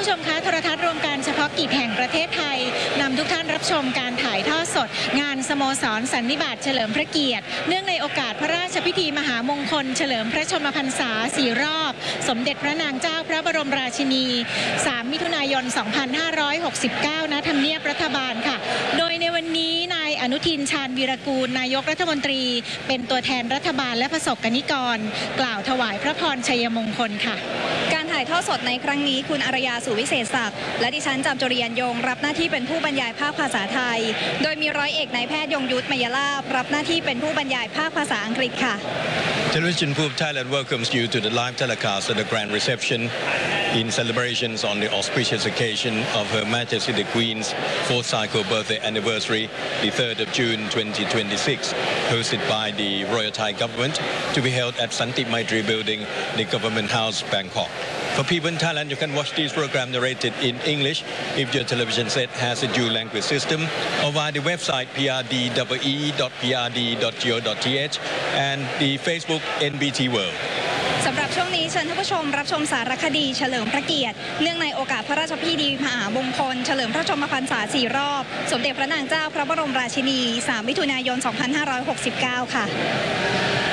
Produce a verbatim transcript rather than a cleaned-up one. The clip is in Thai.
ผู้ชมคะโทรทัศน์รวมการเฉพาะกิจแห่งประเทศไทยนำทุกท่านรับชมการถ่ายทอดสดงานสโมสรสันนิบาตเฉลิมพระเกียรติเนื่องในโอกาสพระราชพิธีมหามงคลเฉลิมพระชนมพรรษาสี่รอบสมเด็จพระนางเจ้าพระบรมราชินีสามมิถุนายนสองพันห้าร้อยหกสิบเก้าณทำเนียบรัฐบาลค่ะโดยในวันนี้นายอนุทินชาญวีรกูลนายกรัฐมนตรีเป็นตัวแทนรัฐบาลและประสบกนิกรกล่าวถวายพระพรชัยมงคลค่ะการถ่ายทอดสดในครั้งนี้คุณอารยาสุวิเศษศักดิ์และดิฉันจำจริยันยงรับหน้าที่เป็นผู้บรรยายภาคภาษาไทยโดยมีร้อยเอกนายแพทย์ยงยุทธมยลาภรับหน้าที่เป็นผู้บรรยายภาคภาษาอังกฤษค่ะ Television Group Thailand welcomes you to the live telecast of the grand reception in celebrations on the auspicious occasion of Her Majesty the Queen's fourth cycle birthday anniversary, the third of June twenty twenty-six, hosted by the Royal Thai Government to be held at Santi Maitri Building, the Government House, Bangkok. For people in Thailand, you can watch this program narrated in English if your television set has a dual language system or via the website p r d e e dot p r d dot go dot t h and the Facebook เอ็น บี ที World สำหรับช่วงนี้เชิญท่านผู้ชมรับชมสารคดีเฉลิมพระเกียรติเนื่องในโอกาสพระราชพิธีมหามงคลเฉลิมพระชนมพรรษาสี่รอบสมเด็จพระนางเจ้าพระบรมราชินีสามมิถุนายนสองพันห้าร้อยหกสิบเก้าค่ะ